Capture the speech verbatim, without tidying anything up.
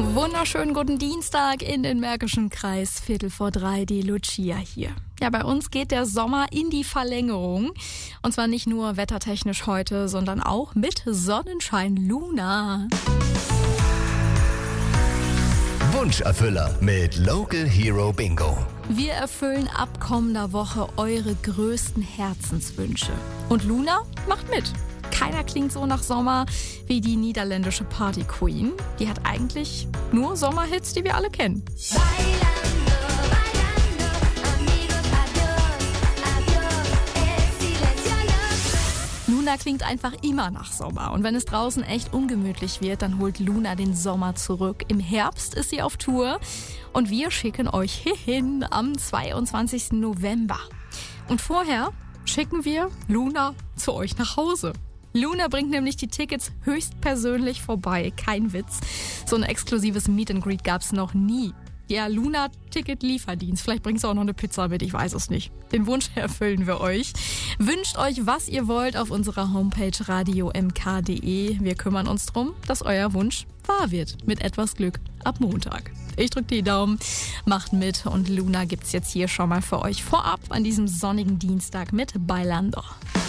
Wunderschönen guten Dienstag in den Märkischen Kreis, Viertel vor drei, die Lucia hier. Ja, bei uns geht der Sommer in die Verlängerung. Und zwar nicht nur wettertechnisch heute, sondern auch mit Sonnenschein Luna. Wunscherfüller mit Local Hero Bingo. Wir erfüllen ab kommender Woche eure größten Herzenswünsche. Und Luna macht mit. Keiner klingt so nach Sommer wie die niederländische Party Queen. Die hat eigentlich nur Sommerhits, die wir alle kennen. Luna klingt einfach immer nach Sommer. Und wenn es draußen echt ungemütlich wird, dann holt Luna den Sommer zurück. Im Herbst ist sie auf Tour und wir schicken euch hierhin am zweiundzwanzigsten November. Und vorher schicken wir Luna zu euch nach Hause. Luna bringt nämlich die Tickets höchstpersönlich vorbei. Kein Witz. So ein exklusives Meet and Greet gab's noch nie. Ja, Luna-Ticket-Lieferdienst. Vielleicht bringst du auch noch eine Pizza mit, ich weiß es nicht. Den Wunsch erfüllen wir euch. Wünscht euch, was ihr wollt, auf unserer Homepage radio m k punkt d e. Wir kümmern uns drum, dass euer Wunsch wahr wird. Mit etwas Glück ab Montag. Ich drück die Daumen, macht mit und Luna gibt's jetzt hier schon mal für euch vorab an diesem sonnigen Dienstag mit Bailando.